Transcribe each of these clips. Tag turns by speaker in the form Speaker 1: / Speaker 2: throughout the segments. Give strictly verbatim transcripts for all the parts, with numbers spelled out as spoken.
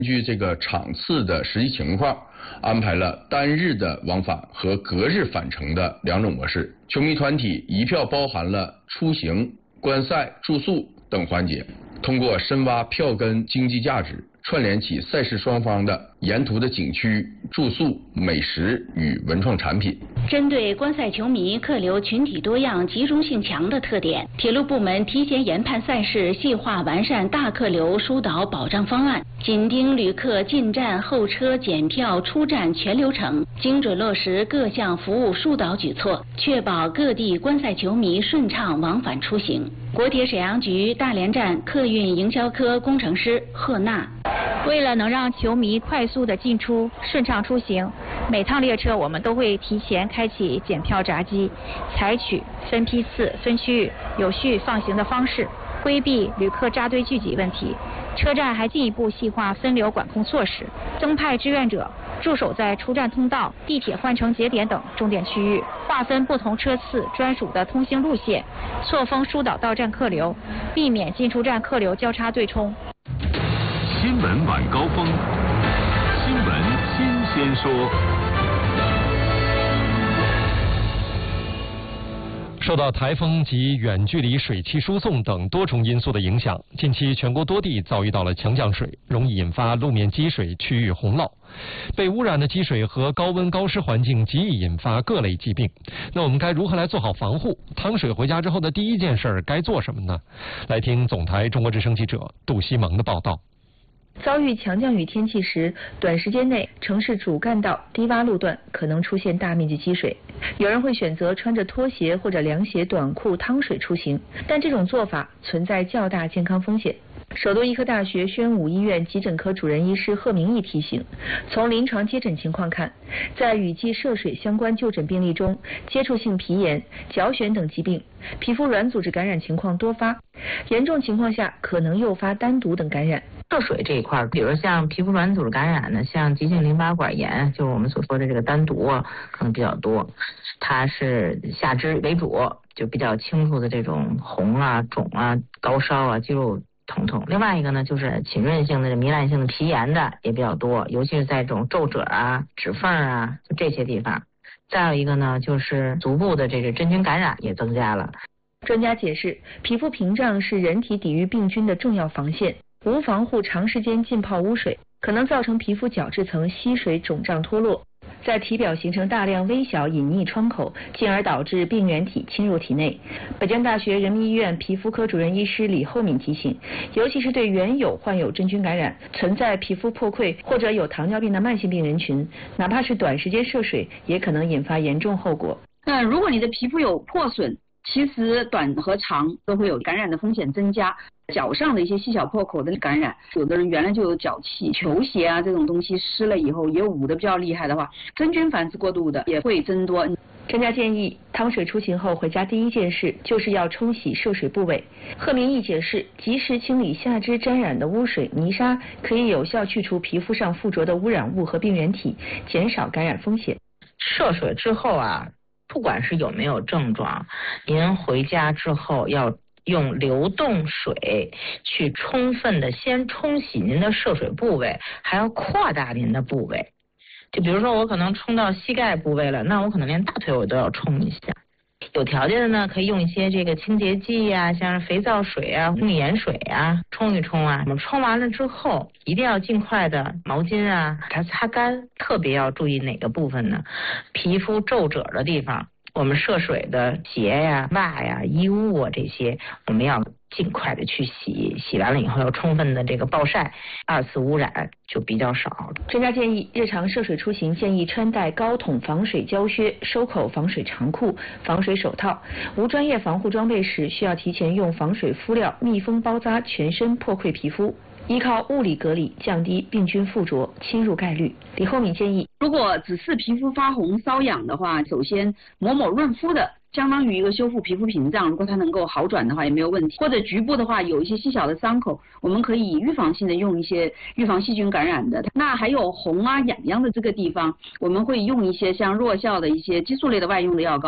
Speaker 1: 根据这个场次的实际情况，安排了单日的往返和隔日返程的两种模式。球迷团体一票包含了出行、观赛、住宿等环节，通过深挖票根经济价值，串联起赛事双方的沿途的景区、住宿、美食与文创产品。
Speaker 2: 针对观赛球迷客流群体多样、集中性强的特点，铁路部门提前研判赛事，细化完善大客流疏导保障方案，紧盯旅客进站、候车、检票、出站全流程，精准落实各项服务疏导举措，确保各地观赛球迷顺畅往返出行。国铁沈阳局大连站客运营销科工程师贺娜。
Speaker 3: 为了能让球迷快速的进出、顺畅出行，每趟列车我们都会提前开启检票闸机，采取分批次、分区域有序放行的方式，规避旅客扎堆聚集问题。车站还进一步细化分流管控措施，增派志愿者驻守在出站通道、地铁换乘节点等重点区域，划分不同车次专属的通行路线，错峰疏导到站客流，避免进出站客流交叉对冲。
Speaker 4: 新闻晚高峰，新闻新鲜说。
Speaker 5: 受到台风及远距离水汽输送等多重因素的影响，近期全国多地遭遇到了强降水，容易引发路面积水、区域洪涝。被污染的积水和高温高湿环境极易引发各类疾病。那我们该如何来做好防护？趟水回家之后的第一件事该做什么呢？来听总台中国之声记者杜西蒙的报道。
Speaker 6: 遭遇强降雨天气时，短时间内城市主干道、低洼路段可能出现大面积积水。有人会选择穿着拖鞋或者凉鞋、短裤趟水出行，但这种做法存在较大健康风险。首都医科大学宣武医院急诊科主任医师贺明义提醒，从临床接诊情况看，在雨季涉水相关就诊病例中，接触性皮炎、脚癣等疾病、皮肤软组织感染情况多发，严重情况下可能诱发单独等感染。
Speaker 7: 涉水这一块，比如像皮肤软组织感染呢，像急性淋巴管炎，就是我们所说的这个单独啊，可能比较多。它是下肢为主，就比较清楚的这种红啊、肿啊、高烧啊、肌肉疼痛。另外一个呢，就是浸润性的、糜烂性的皮炎的也比较多，尤其是在这种皱褶啊、指缝啊，就这些地方。再有一个呢，就是足部的这个真菌感染也增加了。
Speaker 6: 专家解释，皮肤屏障是人体抵御病菌的重要防线。无防护长时间浸泡污水，可能造成皮肤角质层吸水肿胀脱落，在体表形成大量微小隐匿窗口，进而导致病原体侵入体内。北京大学人民医院皮肤科主任医师李厚敏提醒，尤其是对原有患有真菌感染、存在皮肤破溃或者有糖尿病的慢性病人群，哪怕是短时间涉水，也可能引发严重后果。
Speaker 8: 那如果你的皮肤有破损，其实短和长都会有感染的风险增加。脚上的一些细小破口的感染，有的人原来就有脚气，球鞋啊这种东西湿了以后也捂得比较厉害的话，真菌繁殖过度的也会增多。
Speaker 6: 专家建议，趟水出行后回家第一件事就是要冲洗涉水部位。贺明义解释，及时清理下肢沾染的污水、泥沙，可以有效去除皮肤上附着的污染物和病原体，减少感染风险。
Speaker 7: 涉水之后啊，不管是有没有症状，您回家之后要用流动水去充分的先冲洗您的涉水部位，还要扩大您的部位。就比如说我可能冲到膝盖部位了，那我可能连大腿我都要冲一下。有条件的呢，可以用一些这个清洁剂呀、啊，像是肥皂水啊、木盐水啊，冲一冲啊。我们冲完了之后，一定要尽快的毛巾啊，把它擦干。特别要注意哪个部分呢？皮肤皱褶的地方。我们涉水的鞋呀、袜呀、衣物啊，这些我们要尽快的去洗，洗完了以后要充分的这个暴晒，二次污染就比较少。
Speaker 6: 专家建议，日常涉水出行建议穿戴高筒防水胶靴、收口防水长裤、防水手套。无专业防护装备时，需要提前用防水敷料密封包扎全身破溃皮肤。依靠物理隔离降低病菌附着侵入概率。李厚敏建议，
Speaker 8: 如果只是皮肤发红瘙痒的话，首先抹抹润肤的，相当于一个修复皮肤屏障，如果它能够好转的话也没有问题。或者局部的话有一些细小的伤口，我们可以预防性的用一些预防细菌感染的。那还有红啊痒痒的这个地方，我们会用一些像弱效的一些激素类的外用的药膏，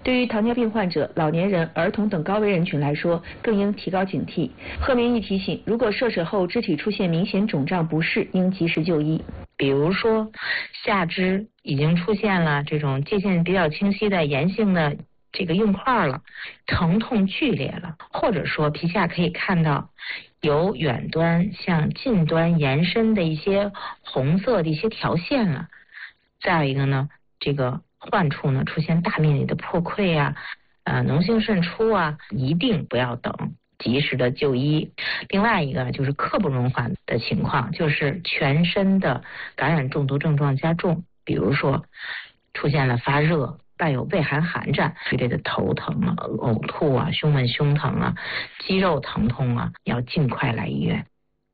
Speaker 6: 对于糖尿病患者、老年人、儿童等高危人群来说，更应提高警惕。贺明义提醒，如果涉水后肢体出现明显肿胀不适，应及时就医。
Speaker 7: 比如说下肢已经出现了这种界限比较清晰的炎性的这个硬块了，疼痛剧烈了，或者说皮下可以看到由远端向近端延伸的一些红色的一些条线了。再有一个呢，这个患处呢出现大面积的破溃啊，呃脓性渗出啊，一定不要等，及时的就医。另外一个就是刻不容缓的情况，就是全身的感染中毒症状加重，比如说出现了发热、伴有畏寒寒战之类的头疼啊、呕吐啊、胸闷胸疼啊、肌肉疼痛啊，要尽快来医院。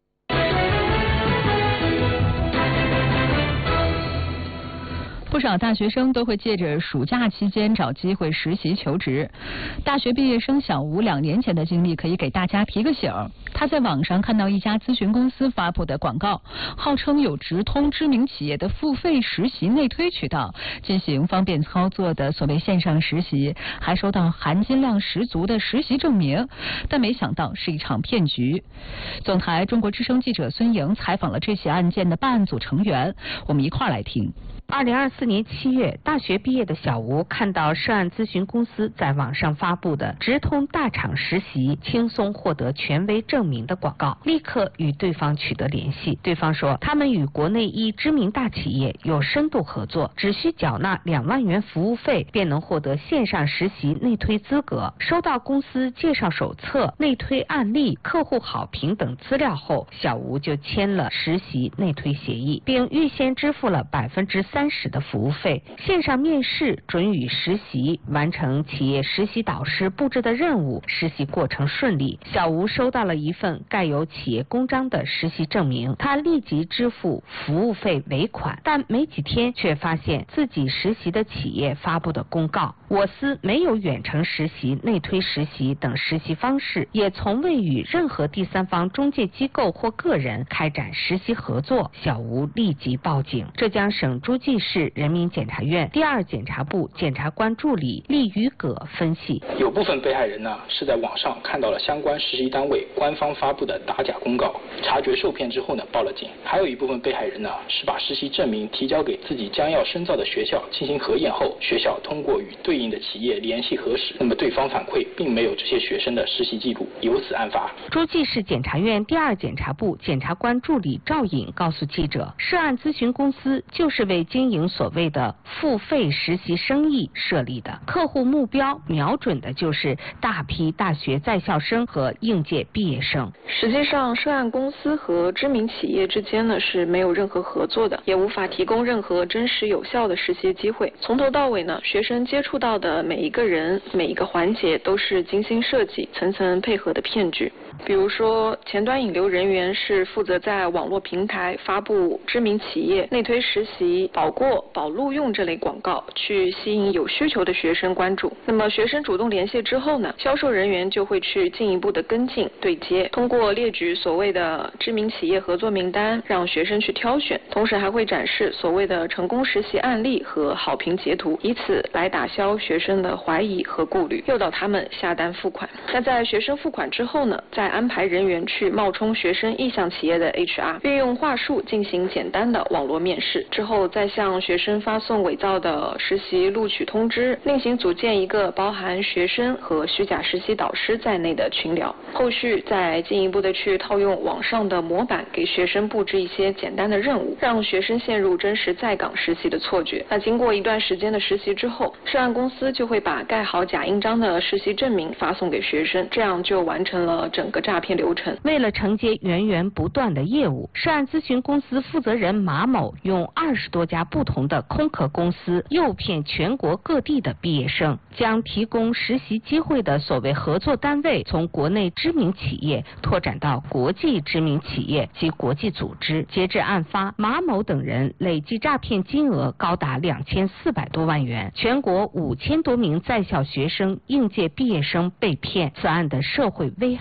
Speaker 9: 不少大学生都会借着暑假期间找机会实习求职。大学毕业生小吴两年前的经历可以给大家提个醒。他在网上看到一家咨询公司发布的广告，号称有直通知名企业的付费实习内推渠道，进行方便操作的所谓线上实习，还收到含金量十足的实习证明，但没想到是一场骗局。总台中国之声记者孙莹采访了这起案件的办案组成员，我们一块儿来听。
Speaker 10: 二零二四年七月，大学毕业的小吴看到涉案咨询公司在网上发布的直通大厂实习、轻松获得权威证明的广告，立刻与对方取得联系。对方说，他们与国内一知名大企业有深度合作，只需缴纳两万元服务费，便能获得线上实习内推资格。收到公司介绍手册、内推案例、客户好评等资料后，小吴就签了实习内推协议，并预先支付了百分之三十的服务费。线上面试、准予实习，完成企业实习导师布置的任务，实习过程顺利。小吴收到了一份盖有企业公章的实习证明，他立即支付服务费尾款，但没几天却发现自己实习的企业发布的公告，我司没有远程实习、内推实习等实习方式，也从未与任何第三方中介机构或个人开展实习合作。小吴立即报警。浙江省诸暨市人民检察院第二检察部检察官助理厉于葛分析，
Speaker 11: 有部分被害人呢是在网上看到了相关实习单位官方发布的打假公告，察觉受骗之后呢报了警。还有一部分被害人呢是把实习证明提交给自己将要深造的学校进行核验后，学校通过与对应的企业联系核实，那么对方反馈并没有这些学生的实习记录，由此案发。
Speaker 10: 诸暨市检察院第二检察部检察官助理赵颖告诉记者，涉案咨询公司就是为经营所谓的付费实习生意设立的，客户目标瞄准的就是大批大学在校生和应届毕业生。
Speaker 12: 实际上，涉案公司和知名企业之间呢是没有任何合作的，也无法提供任何真实有效的实习机会。从头到尾呢，学生接触到的每一个人、每一个环节都是精心设计、层层配合的骗局。比如说，前端引流人员是负责在网络平台发布知名企业内推实习、保过、保录用这类广告，去吸引有需求的学生关注。那么学生主动联系之后呢，销售人员就会去进一步的跟进对接，通过列举所谓的知名企业合作名单，让学生去挑选，同时还会展示所谓的成功实习案例和好评截图，以此来打消学生的怀疑和顾虑，诱导他们下单付款。那在学生付款之后呢，再安排人员去冒充学生意向企业的 H R， 运用话术进行简单的网络面试，之后再向学生发送伪造的实习录取通知，另行组建一个包含学生和虚假实习导师在内的群聊，后续再进一步的去套用网上的模板，给学生布置一些简单的任务，让学生陷入真实在岗实习的错觉。那经过一段时间的实习之后，涉案公司就会把盖好假印章的实习证明发送给学生，这样就完成了整个诈骗流程。
Speaker 10: 为了承接源源不断的业务，涉案咨询公司负责人马某用二十多家不同的空壳公司诱骗全国各地的毕业生，将提供实习机会的所谓合作单位从国内知名企业拓展到国际知名企业及国际组织。截至案发，马某等人累计诈骗金额高达两千四百多万元，全国五千多名在校学生、应届毕业生被骗。此案的社会危害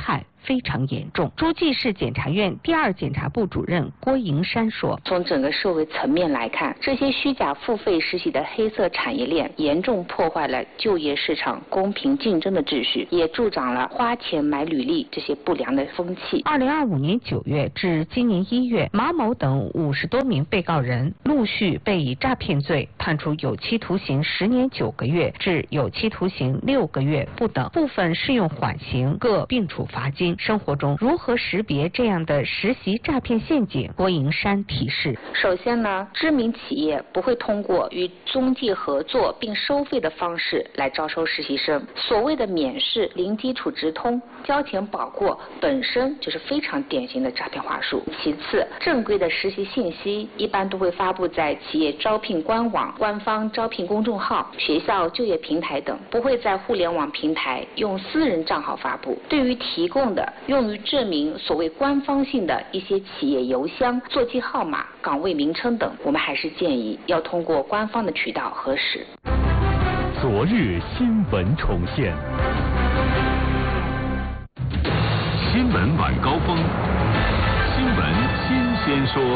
Speaker 10: 非常严重。诸暨市检察院第二检察部主任郭营山说：“
Speaker 13: 从整个社会层面来看，这些虚假付费实习的黑色产业链严重破坏了就业市场公平竞争的秩序，也助长了花钱买履历这些不良的风气。”
Speaker 10: 二零二五年九月至今年一月，马某等五十多名被告人陆续被以诈骗罪判处有期徒刑十年九个月至有期徒刑六个月不等，部分适用缓刑，各并处罚金。生活中如何识别这样的实习诈骗陷阱？郭营山提示：
Speaker 13: 首先呢，知名企业不会通过与中介合作并收费的方式来招收实习生。所谓的免试、零基础直通、交钱保过本身就是非常典型的诈骗话术。其次，正规的实习信息一般都会发布在企业招聘官网、官方招聘公众号、学校就业平台等，不会在互联网平台用私人账号发布。对于提供的用于证明所谓官方性的一些企业邮箱、座机号码、岗位名称等，我们还是建议要通过官方的渠道核实。
Speaker 4: 昨日新闻重现，新闻晚高峰，新闻新鲜说。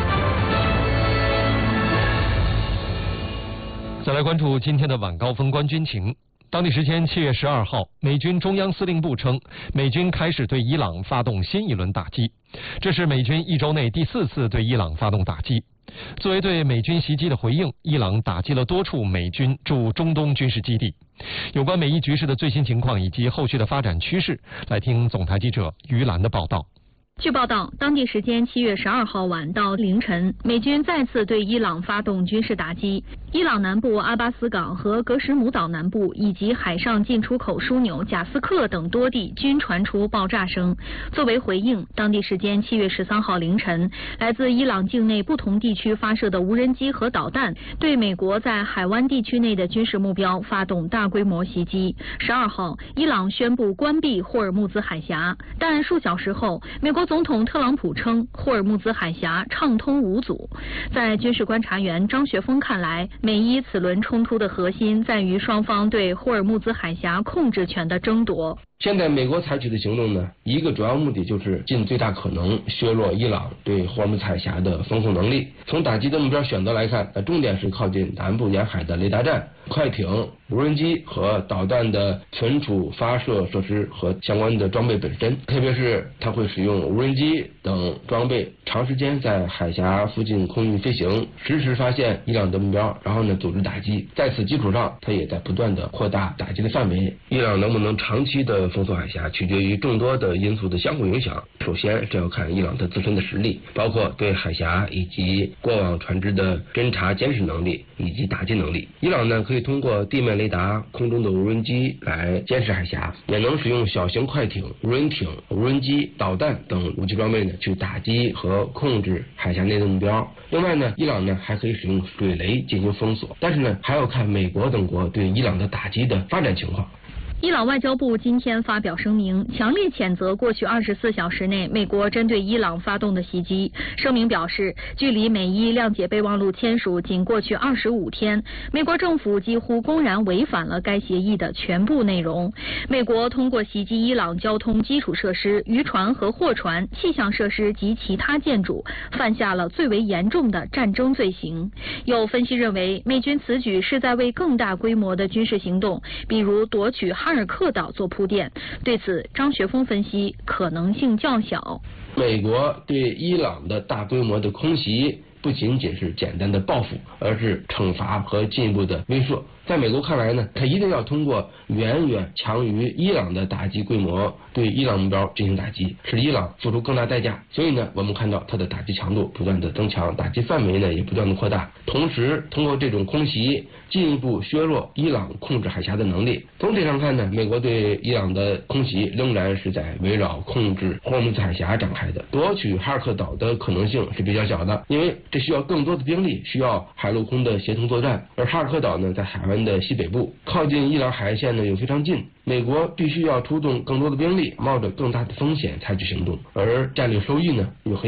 Speaker 5: 再来关注今天的晚高峰观军情。当地时间七月十二号，美军中央司令部称，美军开始对伊朗发动新一轮打击，这是美军一周内第四次对伊朗发动打击。作为对美军袭击的回应，伊朗打击了多处美军驻中东军事基地。有关美伊局势的最新情况以及后续的发展趋势，来听总台记者于兰的报道。
Speaker 14: 据报道，当地时间七月十二号晚到凌晨，美军再次对伊朗发动军事打击。伊朗南部阿巴斯港和格什姆岛南部以及海上进出口枢纽贾斯克等多地均传出爆炸声。作为回应，当地时间七月十三号凌晨，来自伊朗境内不同地区发射的无人机和导弹对美国在海湾地区内的军事目标发动大规模袭击。十二号，伊朗宣布关闭霍尔木兹海峡，但数小时后，美国总统特朗普称霍尔木兹海峡畅通无阻。在军事观察员张学峰看来，美伊此轮冲突的核心在于双方对霍尔木兹海峡控制权的争夺。
Speaker 15: 现在美国采取的行动呢，一个主要目的就是尽最大可能削弱伊朗对霍尔木兹海峡的防空能力。从打击的目标选择来看，重点是靠近南部沿海的雷达站、快艇、无人机和导弹的存储发射设施和相关的装备本身，特别是它会使用无人机等装备长时间在海峡附近空域飞行，实时发现伊朗的目标，然后呢组织打击。在此基础上，它也在不断的扩大打击的范围。伊朗能不能长期的封锁海峡，取决于众多的因素的相互影响。首先，这要看伊朗的自身的实力，包括对海峡以及过往船只的侦察监视能力以及打击能力。伊朗呢可以通过地面雷达、空中的无人机来监视海峡，也能使用小型快艇、无人艇、无人机、导弹等武器装备呢去打击和控制海峡内的目标。另外呢，伊朗呢还可以使用水雷进行封锁，但是呢还要看美国等国对伊朗的打击的发展情况。
Speaker 14: 伊朗外交部今天发表声明，强烈谴责过去二十四小时内美国针对伊朗发动的袭击。声明表示，距离美伊谅解备忘录签署仅过去二十五天，美国政府几乎公然违反了该协议的全部内容。美国通过袭击伊朗交通基础设施、渔船和货船、气象设施及其他建筑，犯下了最为严重的战争罪行。有分析认为，美军此举是在为更大规模的军事行动，比如夺取哈尔克岛做铺垫。对此，张学峰分析可能性较小。
Speaker 15: 美国对伊朗的大规模的空袭不仅仅是简单的报复，而是惩罚和进一步的威慑。在美国看来呢，它一定要通过远远强于伊朗的打击规模，对伊朗目标进行打击，使伊朗付出更大代价。所以呢，我们看到它的打击强度不断的增强，打击范围呢也不断的扩大，同时通过这种空袭进一步削弱伊朗控制海峡的能力。总体上看呢，美国对伊朗的空袭仍然是在围绕控制霍尔木兹海峡展开的，夺取哈尔克岛的可能性是比较小的，因为这需要更多的兵力，需要海陆空的协同作战，而哈尔克岛呢在海湾的西北部，靠近伊朗海岸线呢又非常近，美国必须要出动更多的兵力，冒着更大的风险采取行动，而战略收益呢又很小，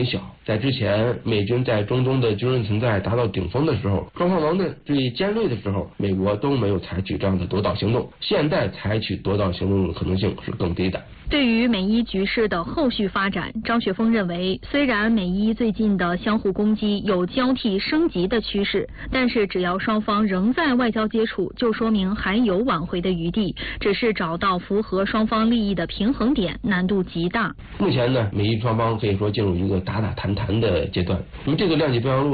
Speaker 15: 在之前美军在中东的军事存在达到顶峰的时候，双方矛盾最尖锐的时候，美国都没有采取这样的夺岛行动。现在采取夺岛行动的可能性是更低的。
Speaker 14: 对于美伊局势的后续发展，张雪峰认为，虽然美伊最近的相互攻击有交替升级的趋势，但是只要双方仍在外交接触，就说明还有挽回的余地，只是找到符合双方利益的平衡点难度极大。
Speaker 15: 目前呢，美伊双方可以说进入一个打打谈谈的阶段。那么这个谅解备忘录